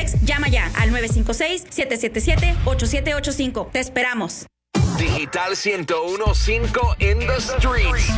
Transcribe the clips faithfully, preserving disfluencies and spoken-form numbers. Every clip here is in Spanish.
Telmex. Llama ya al nueve cinco seis, siete siete siete, ocho siete ocho cinco. Te esperamos. Digital ciento uno punto cinco in the streets.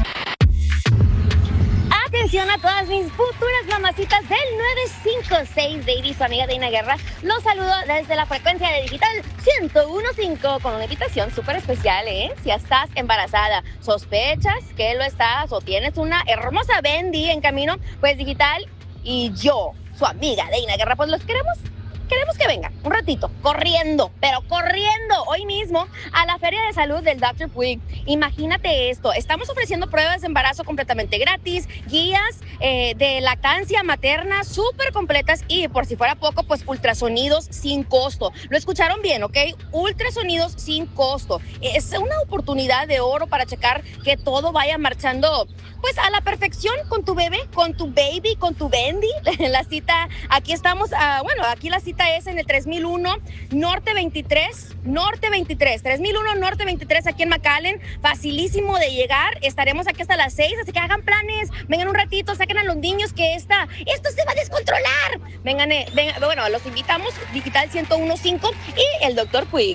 Atención a todas mis futuras mamacitas del nueve cinco seis, baby, su amiga Deina Guerra. Los saludo desde la frecuencia de Digital ciento uno punto cinco con una invitación súper especial, ¿eh? Si estás embarazada, sospechas que lo estás o tienes una hermosa Bendy en camino, pues Digital y yo, su amiga Deina Guerra, pues los queremos Queremos que vengan un ratito, corriendo, pero corriendo hoy mismo a la Feria de Salud del doctor Puig. Imagínate esto, estamos ofreciendo pruebas de embarazo completamente gratis, guías eh, de lactancia materna súper completas y, por si fuera poco, pues ultrasonidos sin costo. Lo escucharon bien, ¿ok? Ultrasonidos sin costo. Es una oportunidad de oro para checar que todo vaya marchando pues a la perfección con tu bebé, con tu baby, con tu Bendy. La cita, aquí estamos, uh, bueno, aquí la cita es en el tres mil uno Norte veintitrés, Norte veintitrés, tres mil uno Norte veintitrés aquí en McAllen, facilísimo de llegar, estaremos aquí hasta las seis, así que hagan planes, vengan un ratito, saquen a los niños que esta, esto se va a descontrolar. Vengan, eh, vengan, bueno, los invitamos, Digital ciento uno punto cinco y el doctor Puig.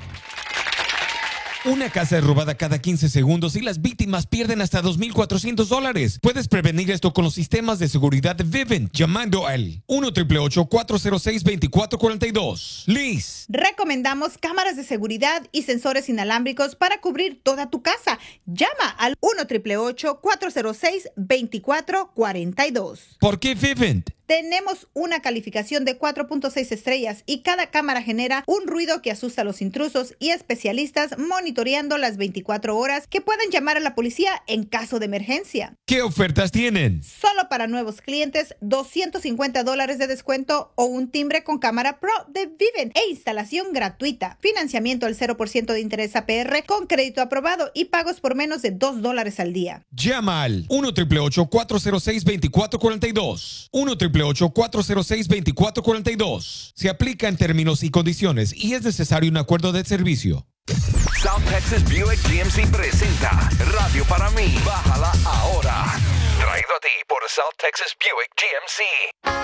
Una casa es robada cada quince segundos y las víctimas pierden hasta dos mil cuatrocientos dólares. Puedes prevenir esto con los sistemas de seguridad de Vivint llamando al uno, ocho ocho ocho, cuatro cero seis, dos cuatro cuatro dos. Liz. Recomendamos cámaras de seguridad y sensores inalámbricos para cubrir toda tu casa. Llama al uno, ocho ocho ocho, cuatro cero seis, dos cuatro cuatro dos. ¿Por qué Vivint? Tenemos una calificación de cuatro punto seis estrellas y cada cámara genera un ruido que asusta a los intrusos y especialistas monitoreando las veinticuatro horas que pueden llamar a la policía en caso de emergencia. ¿Qué ofertas tienen? Solo para nuevos clientes, doscientos cincuenta dólares de descuento o un timbre con cámara Pro de Vivint e instalación gratuita. Financiamiento al cero por ciento de interés A P R con crédito aprobado y pagos por menos de dos dólares al día. Llama al uno, ocho ocho ocho, cuatro cero seis, dos cuatro cuatro dos. uno, ocho ocho ocho, cuatro cero seis, dos cuatro cuatro dos. Se aplica en términos y condiciones y es necesario un acuerdo de servicio. South Texas Buick G M C presenta Radio para mí. Bájala ahora. Traído a ti por South Texas Buick G M C.